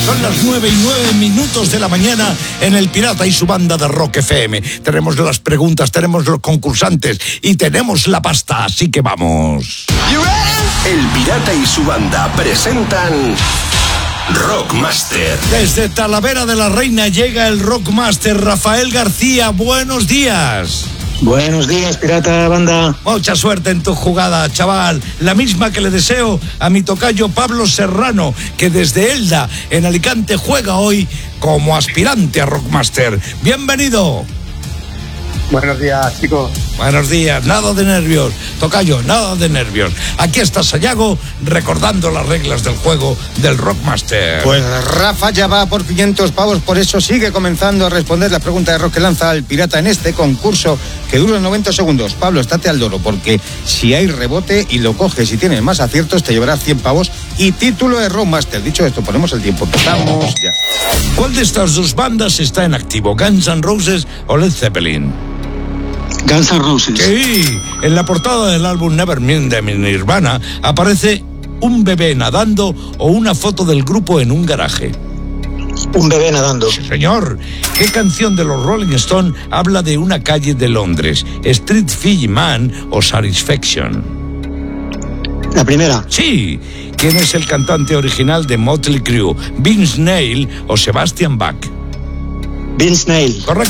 Son las 9:09 de la mañana en El Pirata y su banda de Rock FM. Tenemos las preguntas, tenemos los concursantes y tenemos la pasta, así que vamos. El Pirata y su banda presentan Rockmaster. Desde Talavera de la Reina llega el Rockmaster Rafael García. Buenos días. Buenos días, Pirata Banda. Mucha suerte en tu jugada, chaval. La misma que le deseo a mi tocayo Pablo Serrano, que desde Elda, en Alicante, juega hoy como aspirante a Rockmaster. Bienvenido. Buenos días, chicos. Buenos días, nada de nervios, tocayo, nada de nervios. Aquí está Sayago recordando las reglas del juego del Rockmaster. Pues Rafa ya va por 500 pavos, por eso sigue comenzando a responder las preguntas de rock que lanza el Pirata en este concurso que dura 90 segundos. Pablo, estate al loro, porque si hay rebote y lo coges y tienes más aciertos, te llevarás 100 pavos y título de Rockmaster. Dicho esto, ponemos el tiempo. Empezamos ya. ¿Cuál de estas dos bandas está en activo? ¿Guns N' Roses o Led Zeppelin? Guns N' Roses. Sí, en la portada del álbum Nevermind de Nirvana aparece un bebé nadando o una foto del grupo en un garaje. Un bebé nadando. Sí, señor. ¿Qué canción de los Rolling Stones habla de una calle de Londres? ¿Street Fiji Man o Satisfaction? La primera. Sí. ¿Quién es el cantante original de Motley Crue? ¿Vince Neil o Sebastian Bach? Vince Neil. Correcto.